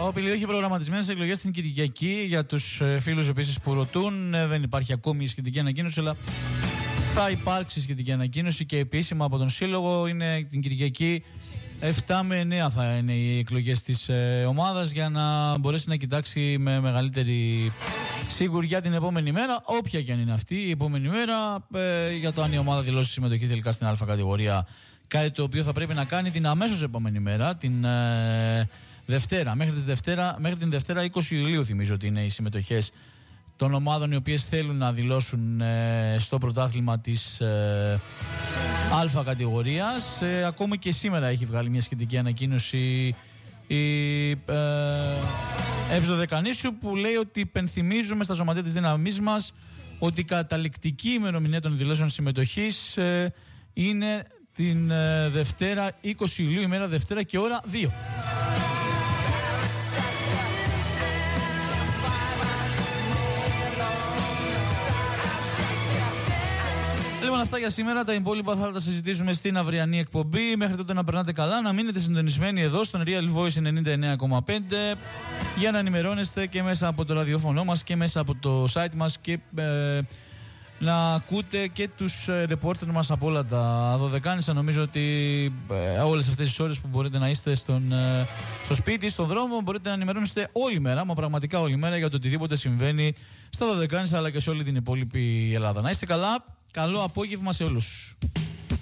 Ο Πηλίου έχει προγραμματισμένες εκλογές στην Κυριακή. Για τους φίλους επίσης που ρωτούν, δεν υπάρχει ακόμη σχετική ανακοίνωση, αλλά θα υπάρξει σχετική ανακοίνωση και επίσημα από τον Σύλλογο. Είναι την Κυριακή 7 με 9 θα είναι οι εκλογές της ομάδας, για να μπορέσει να κοιτάξει με μεγαλύτερη σιγουριά την επόμενη μέρα, όποια και αν είναι αυτή η επόμενη μέρα, για το αν η ομάδα δηλώσει συμμετοχή τελικά στην Α κατηγορία. Κάτι το οποίο θα πρέπει να κάνει την αμέσως επόμενη μέρα, την Δευτέρα. Μέχρι την Δευτέρα 20 Ιουλίου θυμίζω ότι είναι οι συμμετοχές των ομάδων οι οποίες θέλουν να δηλώσουν στο πρωτάθλημα της Α κατηγορίας. Ακόμη και σήμερα έχει βγάλει μια σχετική ανακοίνωση η Εύσδο Δεκανήσου, που λέει ότι υπενθυμίζουμε στα σωματεία της δύναμής μας ότι η καταληκτική ημερομηνία των δηλώσεων συμμετοχής είναι την Δευτέρα 20 Ιουλίου, ημέρα Δευτέρα και ώρα 2. Λοιπόν, αυτά για σήμερα. Τα υπόλοιπα θα τα συζητήσουμε στην αυριανή εκπομπή. Μέχρι τότε να περνάτε καλά, να μείνετε συντονισμένοι εδώ στον Real Voice 99,5 για να ενημερώνεστε και μέσα από το ραδιόφωνο μας και μέσα από το site μας και να ακούτε και τους ρεπόρτερ μας από όλα τα Δωδεκάνησα. Νομίζω ότι όλες αυτές τις ώρες που μπορείτε να είστε στο σπίτι, στον δρόμο, μπορείτε να ενημερώνεστε όλη μέρα, μα πραγματικά όλη μέρα, για το οτιδήποτε συμβαίνει στα Δωδεκάνησα αλλά και σε όλη την υπόλοιπη Ελλάδα. Να είστε καλά, καλό απόγευμα σε όλους.